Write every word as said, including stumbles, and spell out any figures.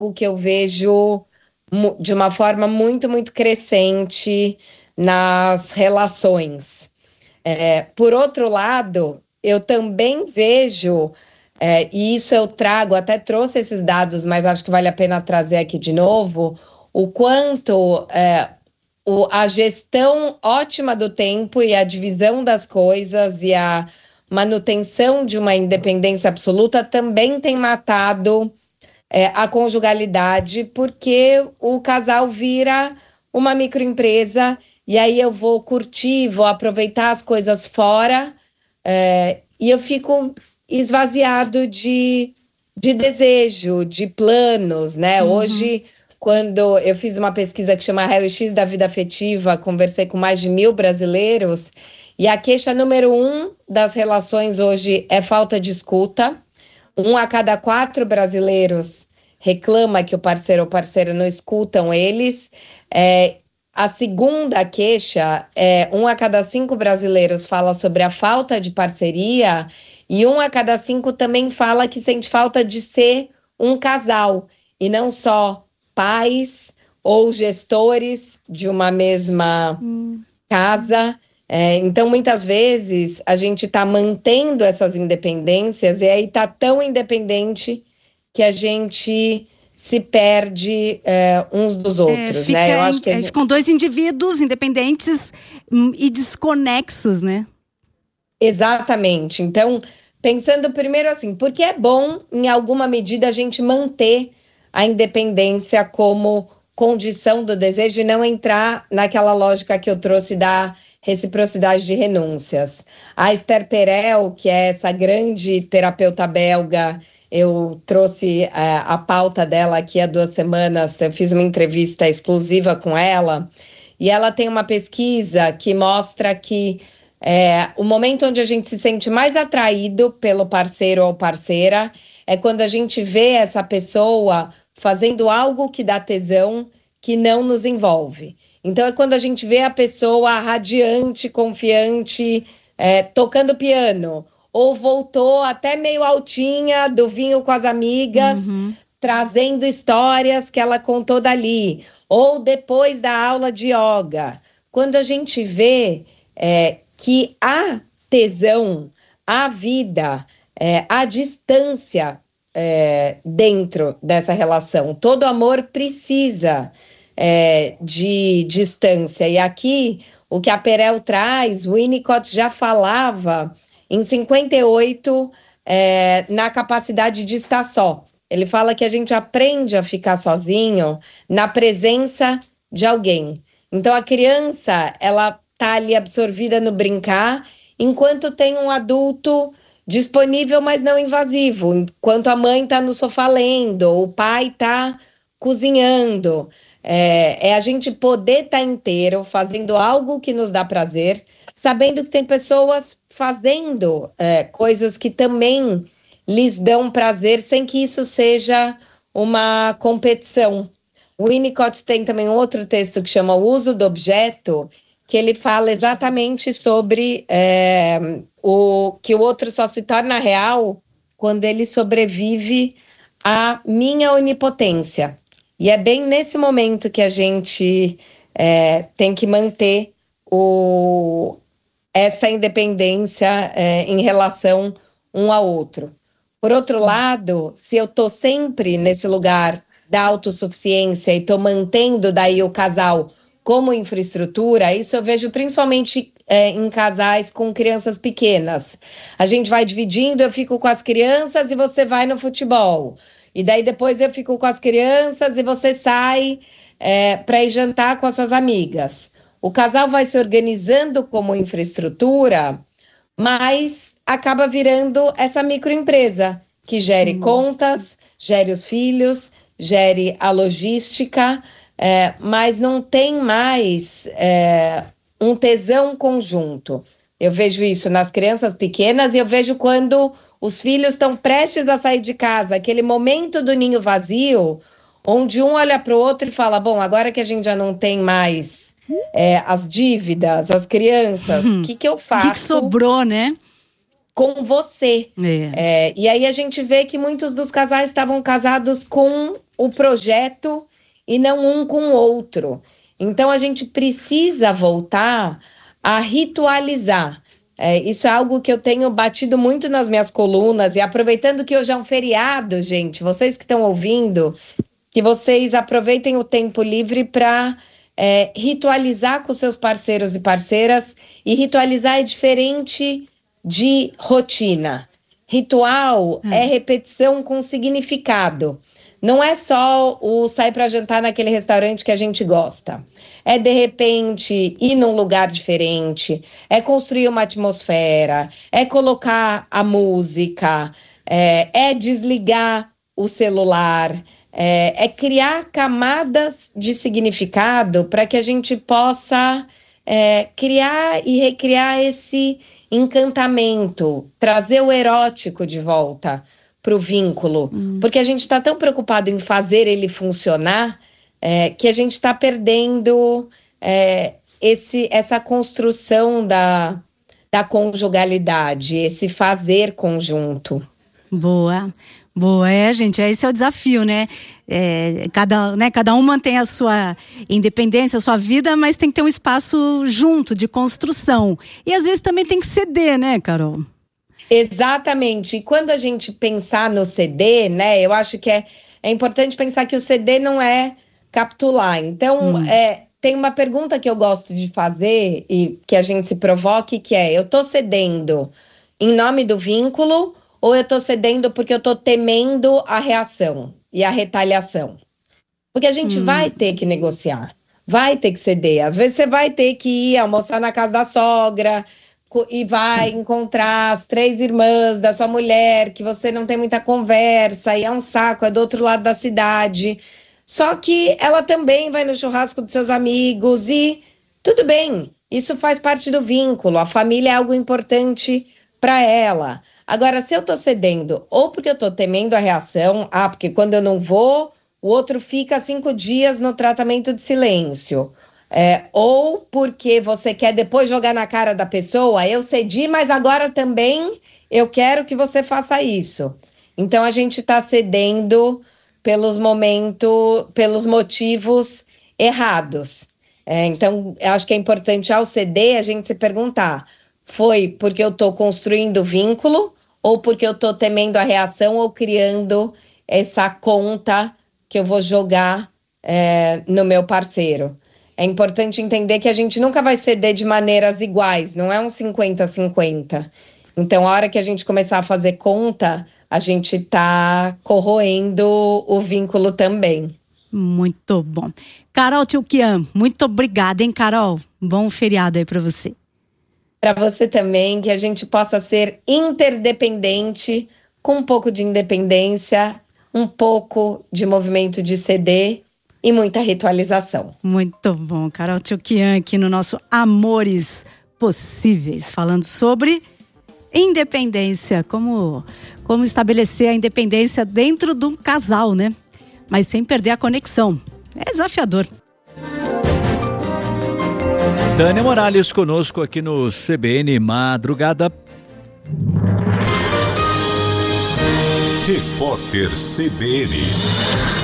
algo que eu vejo de uma forma muito, muito crescente nas relações. É, por outro lado, eu também vejo, é, e isso eu trago, até trouxe esses dados, mas acho que vale a pena trazer aqui de novo, o quanto é, o, a gestão ótima do tempo e a divisão das coisas e a manutenção de uma independência absoluta também tem matado é, a conjugalidade, porque o casal vira uma microempresa e aí eu vou curtir, vou aproveitar as coisas fora é, e eu fico esvaziado de, de desejo, de planos, né? Uhum. Hoje, quando eu fiz uma pesquisa que chama Raio-X da Vida Afetiva, conversei com mais de mil brasileiros e a queixa número um das relações hoje é falta de escuta. Um a cada quatro brasileiros reclama que o parceiro ou parceira não escutam eles. É, a segunda queixa é um a cada cinco brasileiros fala sobre a falta de parceria e um a cada cinco também fala que sente falta de ser um casal e não só pais ou gestores de uma mesma Sim. casa. É, então, muitas vezes, a gente está mantendo essas independências e aí está tão independente que a gente se perde é, uns dos outros, é, né? Eu acho que é, ficam dois indivíduos independentes e desconexos, né? Exatamente. Então, pensando primeiro assim, porque é bom, em alguma medida, a gente manter a independência como condição do desejo e não entrar naquela lógica que eu trouxe da reciprocidade de renúncias. A Esther Perel, que é essa grande terapeuta belga, eu trouxe é, a pauta dela aqui há duas semanas, eu fiz uma entrevista exclusiva com ela, e ela tem uma pesquisa que mostra que é, o momento onde a gente se sente mais atraído pelo parceiro ou parceira é quando a gente vê essa pessoa fazendo algo que dá tesão, que não nos envolve. Então, é quando a gente vê a pessoa radiante, confiante, é, tocando piano, ou voltou até meio altinha do vinho com as amigas, uhum. trazendo histórias que ela contou dali, ou depois da aula de yoga. Quando a gente vê é, que há tesão, há vida, é, há distância é, dentro dessa relação. Todo amor precisa É, de distância. E aqui, o que a Perel traz, o Winnicott já falava em cinquenta e oito é, na capacidade de estar só. Ele fala que a gente aprende a ficar sozinho na presença de alguém. Então, a criança, ela tá ali absorvida no brincar, enquanto tem um adulto disponível, mas não invasivo. Enquanto a mãe tá no sofá lendo, o pai tá cozinhando. É, é a gente poder estar inteiro fazendo algo que nos dá prazer, sabendo que tem pessoas fazendo é, coisas que também lhes dão prazer, sem que isso seja uma competição. O Winnicott tem também outro texto que chama O Uso do Objeto, que ele fala exatamente sobre é, o que o outro só se torna real quando ele sobrevive à minha onipotência. E é bem nesse momento que a gente é, tem que manter o, essa independência é, em relação um ao outro. Por outro Sim. lado, se eu estou sempre nesse lugar da autossuficiência e estou mantendo daí o casal como infraestrutura, isso eu vejo principalmente é, em casais com crianças pequenas. A gente vai dividindo, eu fico com as crianças e você vai no futebol. E daí depois eu fico com as crianças e você sai é, para ir jantar com as suas amigas. O casal vai se organizando como infraestrutura, mas acaba virando essa microempresa que gere Sim. contas, gere os filhos, gere a logística, é, mas não tem mais é, um tesão conjunto. Eu vejo isso nas crianças pequenas e eu vejo quando os filhos estão prestes a sair de casa, aquele momento do ninho vazio, onde um olha para o outro e fala, bom, agora que a gente já não tem mais é, as dívidas, as crianças, o hum, que, que eu faço? O que, que sobrou, né? com você. É. É, e aí a gente vê que muitos dos casais estavam casados com o projeto e não um com o outro. Então a gente precisa voltar a ritualizar. É, isso é algo que eu tenho batido muito nas minhas colunas, e aproveitando que hoje é um feriado, gente, vocês que estão ouvindo, que vocês aproveitem o tempo livre para é, ritualizar com seus parceiros e parceiras. E ritualizar é diferente de rotina. Ritual hum. é repetição com significado. Não é só o sair para jantar naquele restaurante que a gente gosta. É, de repente, ir num lugar diferente. É construir uma atmosfera. É colocar a música. É, é desligar o celular. É, é criar camadas de significado para que a gente possa é, criar e recriar esse encantamento, trazer o erótico de volta para o vínculo, hum. porque a gente está tão preocupado em fazer ele funcionar é, que a gente está perdendo é, esse, essa construção da, da conjugalidade, esse fazer conjunto. Boa, boa, é, gente, esse é o desafio, né? É, cada, né? Cada um mantém a sua independência, a sua vida, mas tem que ter um espaço junto, de construção. E às vezes também tem que ceder, né, Carol? Exatamente. E quando a gente pensar no ceder, né, eu acho que é, é importante pensar que o ceder não é capitular. Então, hum. é, tem uma pergunta que eu gosto de fazer e que a gente se provoque, que é: eu tô cedendo em nome do vínculo ou eu tô cedendo porque eu tô temendo a reação e a retaliação? Porque a gente hum. vai ter que negociar, vai ter que ceder. Às vezes você vai ter que ir almoçar na casa da sogra e vai encontrar as três irmãs da sua mulher, que você não tem muita conversa, e é um saco, é do outro lado da cidade. Só que ela também vai no churrasco dos seus amigos e tudo bem, isso faz parte do vínculo, a família é algo importante para ela. Agora, se eu tô cedendo, ou porque eu tô temendo a reação, ah, porque quando eu não vou, o outro fica cinco dias no tratamento de silêncio. É, ou porque você quer depois jogar na cara da pessoa, eu cedi, mas agora também eu quero que você faça isso. Então a gente está cedendo pelos momentos, pelos motivos errados. É, então eu acho que é importante, ao ceder, a gente se perguntar: foi porque eu estou construindo vínculo ou porque eu estou temendo a reação ou criando essa conta que eu vou jogar é, no meu parceiro? É importante entender que a gente nunca vai ceder de maneiras iguais, não é um cinquenta a cinquenta. Então, a hora que a gente começar a fazer conta, a gente tá corroendo o vínculo também. Muito bom. Carol Tchoukian, muito obrigada, hein, Carol? Bom feriado aí para você. Para você também, que a gente possa ser interdependente, com um pouco de independência, um pouco de movimento de ceder e muita ritualização. Muito bom. Carol Tchoukian aqui no nosso Amores Possíveis, falando sobre independência, como, como estabelecer a independência dentro de um casal, né? Mas sem perder a conexão. É desafiador. Tânia Morales conosco aqui no C B N Madrugada. Repórter C B N.